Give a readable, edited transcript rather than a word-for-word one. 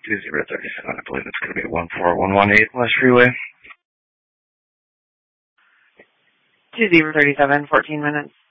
2037. I believe it's going to be 14118 West Freeway. 2037, 14 minutes.